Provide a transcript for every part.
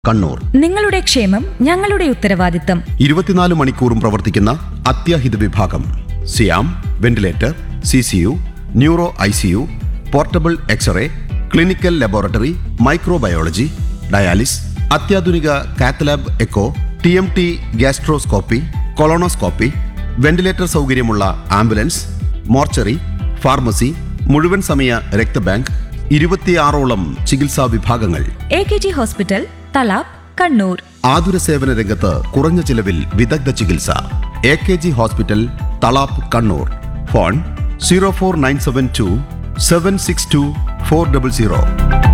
കണ്ണൂർ. നിങ്ങളുടെ ക്ഷേമം ഞങ്ങളുടെ ഉത്തരവാദിത്തം. 24 മണിക്കൂറും പ്രവർത്തിക്കുന്ന അത്യാഹിത വിഭാഗം. സിയാം, ventilator, CCU, neuro ICU, portable x-ray, clinical laboratory, microbiology, dialysis, അത്യാധുനിക cath lab echo, TMT gastroscopy, colonoscopy, ventilator സൗകര്യമുള്ള ആംബുലൻസ്, മോർച്ചറി, ഫാർമസി, മുഴുവൻ സമയ രക്തബാങ്ക്, 26ഓളം ചികിത്സാ വിഭാഗങ്ങൾ. AKG hospital, Thalap, Kannur. ആതുര സേവന രംഗത്ത് കുറഞ്ഞ ചിലവിൽ വിദഗ്ധ ചികിത്സ. AKG hospital, Thalap, Kannur. Phone 04972 762 400.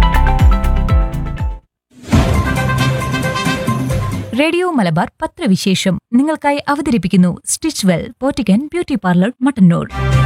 Radio Malabar പത്രവിശേഷം നിങ്ങൾക്കായി അവതരിപ്പിക്കുന്നു stitch well പോറ്റിക്കൻ beauty parlour, Mattannur.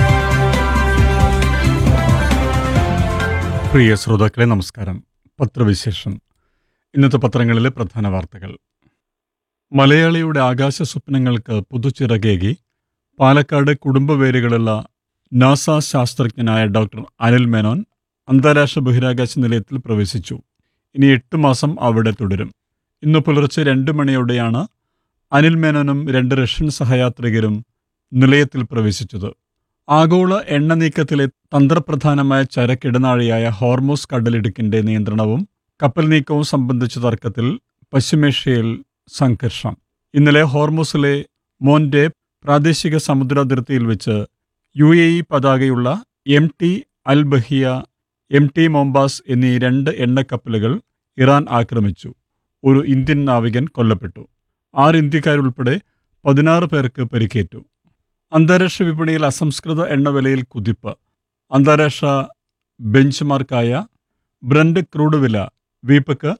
പ്രിയ ശ്രോതാക്കളെ നമസ്കാരം. പത്രവിശേഷം. ഇന്നത്തെ പത്രങ്ങളിലെ പ്രധാന വാർത്തകൾ. മലയാളിയുടെ ആകാശ സ്വപ്നങ്ങൾക്ക് പുതുച്ചിറകേകി പാലക്കാട് കുടുംബവേരുകളുള്ള നാസ ശാസ്ത്രജ്ഞനായ ഡോക്ടർ അനിൽ മേനോൻ അന്താരാഷ്ട്ര ബഹിരാകാശ നിലയത്തിൽ പ്രവേശിച്ചു. ഇനി 8 മാസം അവിടെ തുടരും. ഇന്ന് പുലർച്ചെ 2 മണിയോടെയാണ് അനിൽ മേനോനും 2 റഷ്യൻ സഹയാത്രികരും നിലയത്തിൽ പ്രവേശിച്ചത്. ആഗോള എണ്ണ നീക്കത്തിലെ തന്ത്രപ്രധാനമായ ചരക്കിടനാഴിയായ ഹോർമൂസ് കടലിടുക്കിന്റെ നിയന്ത്രണവും കപ്പൽ നീക്കവും സംബന്ധിച്ച തർക്കത്തിൽ പശ്ചിമേഷ്യയിൽ സംഘർഷം. ഇന്നലെ ഹോർമൂസിലെ മോൻഡെ പ്രാദേശിക സമുദ്രാതിർത്തിയിൽ വെച്ച് UAE പതാകയുള്ള MT അൽ ബഹിയ, MT മോംബാസ് എന്നീ 2 എണ്ണക്കപ്പലുകൾ ഇറാൻ ആക്രമിച്ചു. ഒരു ഇന്ത്യൻ നാവികൻ കൊല്ലപ്പെട്ടു. 6 ഇന്ത്യക്കാരുൾപ്പെടെ 16 പേർക്ക് പരിക്കേറ്റു. അന്താരാഷ്ട്ര വിപണിയിൽ അസംസ്കൃത എണ്ണവിലയിൽ കുതിപ്പ്. അന്താരാഷ്ട്ര ബെഞ്ച് മാർക്കായ ബ്രന്റ് ക്രൂഡ് വില വീപ്പക്ക്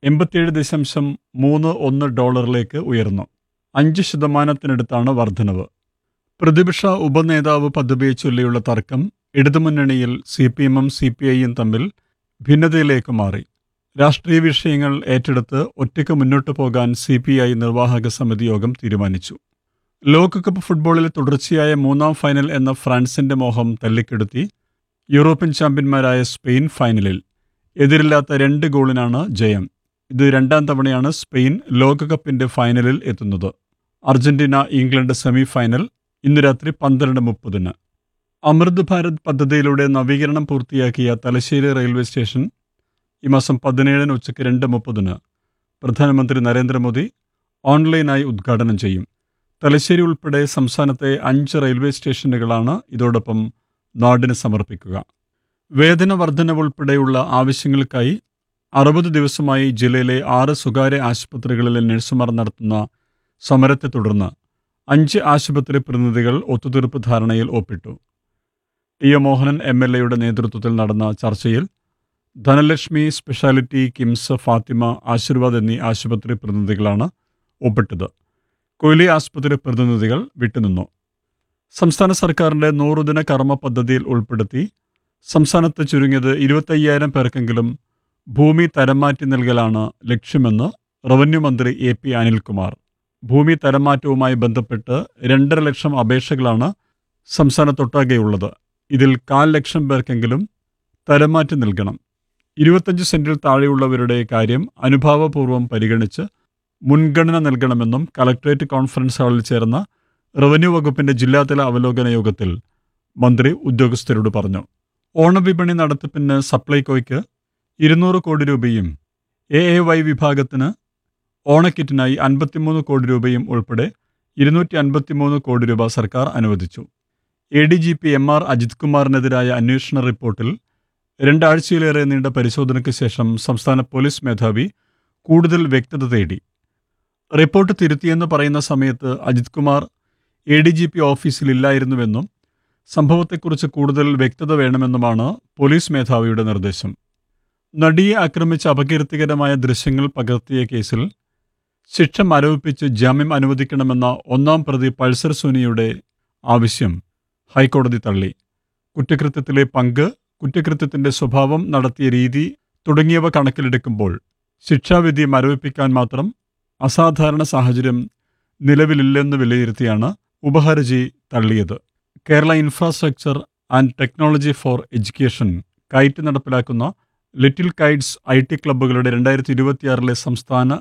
$87.31 ഉയർന്നു. 5% വർധനവ്. പ്രതിപക്ഷ ഉപനേതാവ് പദവിയെ ചൊല്ലിയുള്ള തർക്കം ഇടതുമുന്നണിയിൽ CPM-ഉം CPI-യും തമ്മിൽ ഭിന്നതയിലേക്ക് മാറി. രാഷ്ട്രീയ വിഷയങ്ങൾ ഏറ്റെടുത്ത് ഒറ്റയ്ക്ക് മുന്നോട്ടു പോകാൻ CPI നിർവാഹക സമിതി യോഗം തീരുമാനിച്ചു. ലോകകപ്പ് ഫുട്ബോളിൽ തുടർച്ചയായ 3ാം ഫൈനൽ എന്ന ഫ്രാൻസിന്റെ മോഹം തല്ലിക്കെടുത്തി യൂറോപ്യൻ ചാമ്പ്യന്മാരായ സ്പെയിൻ ഫൈനലിൽ. എതിരില്ലാത്ത 2 ഗോളിനാണ് ജയം. ഇത് 2ാം തവണയാണ് സ്പെയിൻ ലോകകപ്പിന്റെ ഫൈനലിൽ എത്തുന്നത്. അർജന്റീന ഇംഗ്ലണ്ട് സെമി ഫൈനൽ ഇന്ന് രാത്രി 12:30. അമൃത് ഭാരത് പദ്ധതിയിലൂടെ നവീകരണം പൂർത്തിയാക്കിയ തലശ്ശേരി റെയിൽവേ സ്റ്റേഷൻ ഈ മാസം 17 ഉച്ചയ്ക്ക് 2:30 പ്രധാനമന്ത്രി നരേന്ദ്രമോദി ഓൺലൈനായി ഉദ്ഘാടനം ചെയ്യും. തലശ്ശേരി ഉൾപ്പെടെ സംസ്ഥാനത്തെ 5 റെയിൽവേ സ്റ്റേഷനുകളാണ് ഇതോടൊപ്പം നാടിന് സമർപ്പിക്കുക. വേതന വർധനവ് ഉൾപ്പെടെയുള്ള ആവശ്യങ്ങൾക്കായി 60 ദിവസമായി ജില്ലയിലെ 6 സ്വകാര്യ ആശുപത്രികളിലെ നഴ്സുമാർ നടത്തുന്ന സമരത്തെ തുടർന്ന് 5 ആശുപത്രി പ്രതിനിധികൾ ഒത്തുതീർപ്പ് ധാരണയിൽ ഒപ്പിട്ടു. ടി. എ. മോഹനൻ MLA-യുടെ നേതൃത്വത്തിൽ നടന്ന ചർച്ചയിൽ ധനലക്ഷ്മി സ്പെഷ്യാലിറ്റി, കിംസ്, ഫാത്തിമ, ആശീർവാദ് എന്നീ ആശുപത്രി പ്രതിനിധികളാണ് ഒപ്പിട്ടത്. കൊയിലി ആശുപത്രി പ്രതിനിധികൾ വിട്ടുനിന്നു. സംസ്ഥാന സർക്കാരിന്റെ 100 ദിന കർമ്മ പദ്ധതിയിൽ ഉൾപ്പെടുത്തി സംസ്ഥാനത്ത് ചുരുങ്ങിയത് 25,000 പേർക്കെങ്കിലും ഭൂമി തരംമാറ്റി നൽകലാണ് ലക്ഷ്യമെന്ന് റവന്യൂ മന്ത്രി AP അനിൽകുമാർ. ഭൂമി തരംമാറ്റവുമായി ബന്ധപ്പെട്ട് 2.5 ലക്ഷം അപേക്ഷകളാണ് സംസ്ഥാനത്തൊട്ടാകെയുള്ളത്. ഇതിൽ 1/4 ലക്ഷം പേർക്കെങ്കിലും തരംമാറ്റി നൽകണം. 25 സെന്റിൽ താഴെയുള്ളവരുടെ കാര്യം അനുഭാവപൂർവ്വം പരിഗണിച്ച് മുൻഗണന നൽകണമെന്നും കലക്ട്രേറ്റ് കോൺഫറൻസ് ഹാളിൽ ചേർന്ന റവന്യൂ വകുപ്പിന്റെ ജില്ലാതല അവലോകന യോഗത്തിൽ മന്ത്രി ഉദ്യോഗസ്ഥരോട് പറഞ്ഞു. ഓണവിപണി നടത്തിപ്പിന് സപ്ലൈകോയ്ക്ക് 200 കോടി രൂപയും AAY വിഭാഗത്തിന് ഓണക്കിറ്റിനായി 53 കോടി രൂപയും ഉൾപ്പെടെ 253 കോടി രൂപ സർക്കാർ അനുവദിച്ചു. ADGP MR അജിത് കുമാറിനെതിരായ അന്വേഷണ റിപ്പോർട്ടിൽ 2 ആഴ്ചയിലേറെ നീണ്ട പരിശോധനയ്ക്ക് ശേഷം സംസ്ഥാന പോലീസ് മേധാവി കൂടുതൽ വ്യക്തത തേടി. റിപ്പോർട്ട് തിരുത്തിയെന്ന് പറയുന്ന സമയത്ത് അജിത് കുമാർ ADGP ഓഫീസിലില്ലായിരുന്നുവെന്നും സംഭവത്തെക്കുറിച്ച് കൂടുതൽ വ്യക്തത വേണമെന്നുമാണ് പോലീസ് മേധാവിയുടെ നിർദ്ദേശം. നടിയെ ആക്രമിച്ച അപകീർത്തികരമായ ദൃശ്യങ്ങൾ പകർത്തിയ കേസിൽ ശിക്ഷ മരവിപ്പിച്ച് ജാമ്യം അനുവദിക്കണമെന്ന 1-ാം പ്രതി പൾസർ സുനിയുടെ ആവശ്യം ഹൈക്കോടതി തള്ളി. കുറ്റകൃത്യത്തിലെ പങ്ക്, കുറ്റകൃത്യത്തിന്റെ സ്വഭാവം, നടത്തിയ രീതി തുടങ്ങിയവ കണക്കിലെടുക്കുമ്പോൾ ശിക്ഷാവിധി മരവിപ്പിക്കാൻ മാത്രം അസാധാരണ സാഹചര്യം നിലവിലില്ലെന്ന് വിലയിരുത്തിയാണ് ഉപഹർജി തള്ളിയത്. Kerala infrastructure and technology for education KITE നടപ്പിലാക്കുന്ന ലിറ്റിൽ കൈറ്റ്സ് IT ക്ലബ്ബുകളുടെ 2026 സംസ്ഥാന